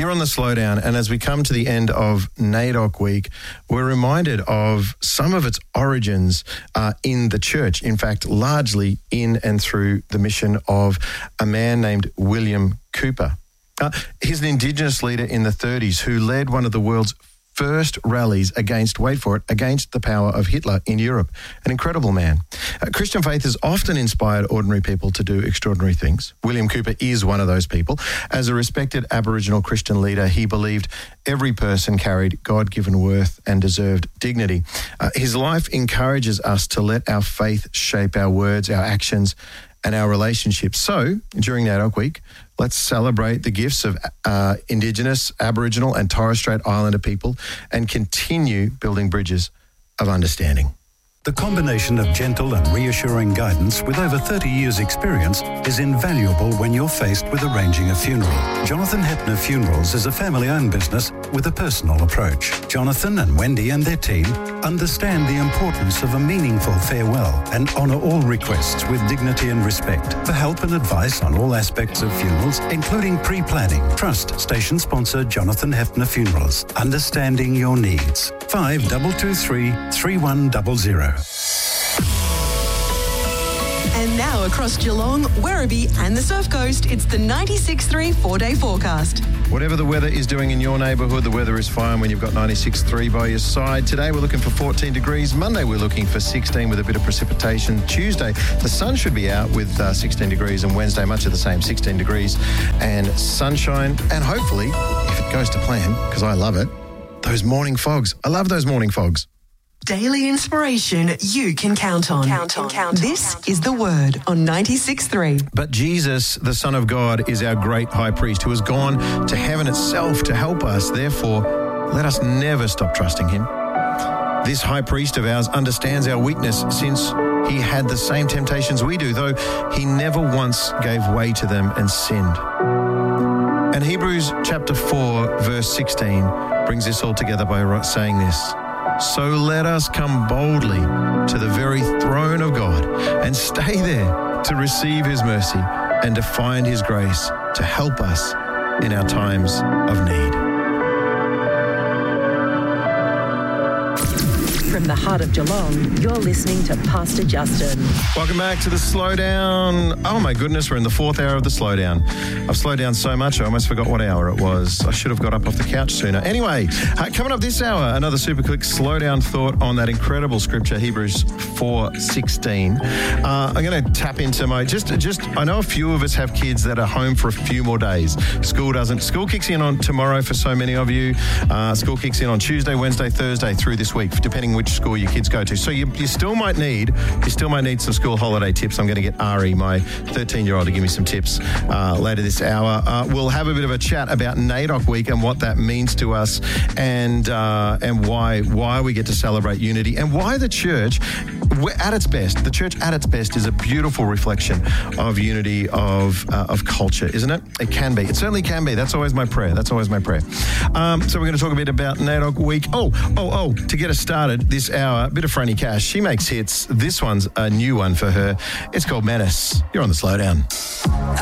You're on the Slowdown, and as we come to the end of NAIDOC week, we're reminded of some of its origins in the church. In fact, largely in and through the mission of a man named William Cooper. He's an Indigenous leader in the 30s who led one of the world's first rallies against, wait for it, against the power of Hitler in Europe. An incredible man. Christian faith has often inspired ordinary people to do extraordinary things. William Cooper is one of those people. As a respected Aboriginal Christian leader, he believed every person carried God-given worth and deserved dignity. His life encourages us to let our faith shape our words, our actions, and our relationships. So, during NAIDOC week, let's celebrate the gifts of Indigenous, Aboriginal and Torres Strait Islander people and continue building bridges of understanding. The combination of gentle and reassuring guidance with over 30 years' experience is invaluable when you're faced with arranging a funeral. Jonathan Hepner Funerals is a family-owned business with a personal approach. Jonathan and Wendy and their team understand the importance of a meaningful farewell and honour all requests with dignity and respect. For help and advice on all aspects of funerals, including pre-planning, trust station sponsor Jonathan Hepner Funerals. Understanding your needs. 5223 3100. And now across Geelong, Werribee and the Surf Coast, it's the 96.3 4-day forecast. Whatever the weather is doing in your neighbourhood, the weather is fine when you've got 96.3 by your side. Today we're looking for 14 degrees. Monday we're looking for 16 with a bit of precipitation. Tuesday the sun should be out with 16 degrees, and Wednesday much of the same, 16 degrees and sunshine. And hopefully, if it goes to plan, because I love it, those morning fogs. I love those morning fogs. Daily inspiration you can count on. This is The Word on 96.3. But Jesus, the Son of God, is our great high priest who has gone to heaven itself to help us. Therefore, let us never stop trusting him. This high priest of ours understands our weakness since he had the same temptations we do, though he never once gave way to them and sinned. And Hebrews chapter 4, verse 16 brings this all together by saying this. So let us come boldly to the very throne of God and stay there to receive his mercy and to find his grace to help us in our times of need. From the heart of Geelong, you're listening to Pastor Justin. Welcome back to the Slowdown. Oh my goodness, we're in the fourth hour of the Slowdown. I've slowed down so much I almost forgot what hour it was. I should have got up off the couch sooner. Anyway, coming up this hour, another super quick Slowdown thought on that incredible scripture, Hebrews 4:16. I'm going to tap into my, just I know a few of us have kids that are home for a few more days. School kicks in on tomorrow for so many of you. School kicks in on Tuesday, Wednesday, Thursday through this week, depending which school your kids go to. So you still might need some school holiday tips. I'm going to get Ari, my 13-year-old, to give me some tips later this hour. We'll have a bit of a chat about NAIDOC week and what that means to us, and why we get to celebrate unity, and why the church, at its best, the church at its best is a beautiful reflection of unity of culture, isn't it? It can be. It certainly can be. That's always my prayer. So we're going to talk a bit about NAIDOC week. To get us started this hour, a bit of Franny Cash. She makes hits. This one's a new one for her. It's called Menace. You're on the Slowdown.